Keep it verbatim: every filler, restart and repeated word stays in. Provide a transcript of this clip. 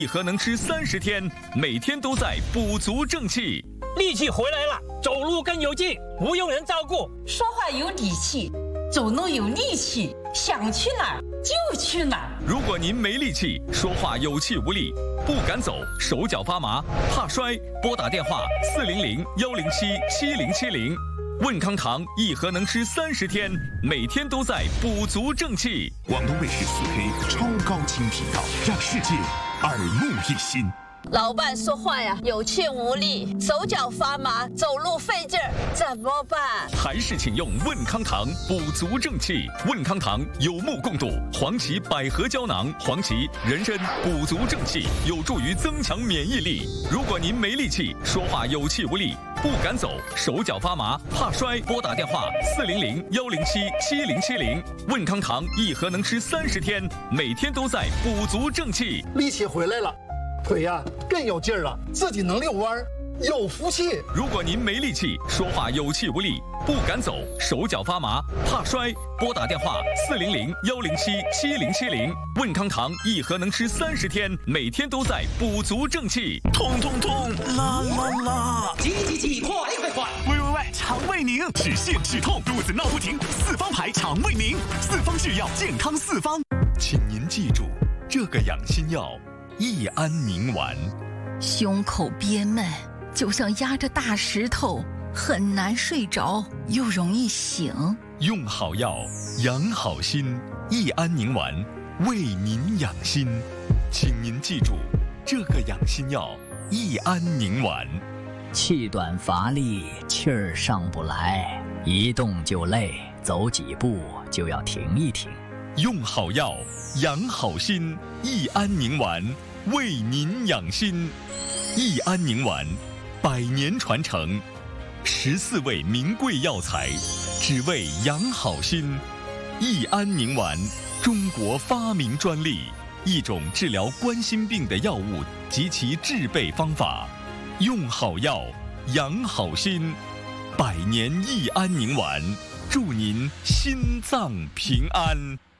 一盒能吃三十天，每天都在补足正气。 力气回来了，走路更有劲，不用人照顾， 说话有底气，走路有力气，想去哪儿就去哪儿。 如果您没力气，说话有气无力，不敢走，手脚发麻，怕摔，拨打电话四零零幺零七七零七零。问康堂一盒能吃三十天，每天都在补足正气。 广东卫视四 K 超高清频道，让世界耳目一新。 老伴说话呀有气无力，手脚发麻，走路费劲儿，怎么办？ 还是请用问康堂补足正气。问康堂有目共睹，黄芪百合胶囊，黄芪、人参补足正气，有助于增强免疫力。如果您没力气，说话有气无力，不敢走，手脚发麻，怕摔，拨打电话四零零幺零七七零七零。问康堂一盒能吃三十天，每天都在补足正气。 力气回来了，腿呀、啊、更有劲儿了，自己能遛弯儿，有福气。 如果您没力气，说话有气无力，不敢走，手脚发麻，怕摔，拨打电话四零零幺零七七零七零。问康堂一盒能吃三十天，每天都在补足正气。 痛痛痛，啦啦啦！ 急急急，快快快！ 喂喂喂，肠胃宁，止泻止痛，肚子闹不停，四方牌肠胃宁，四方制药，健康四方。 请您记住，这个养心药。益安宁丸， 胸口憋闷，就像压着大石头，很难睡着，又容易醒。 用好药，养好心。益安宁丸，为您养心。请您记住，这个养心药益安宁丸。 气短乏力，气儿上不来，一动就累，走几步就要停一停。 用好药，养好心。益安宁丸，为您养心。益安宁丸，百年传承，十四味名贵药材，只为养好心。益安宁丸，中国发明专利，一种治疗冠心病的药物及其制备方法。用好药，养好心。百年益安宁丸，祝您心脏平安。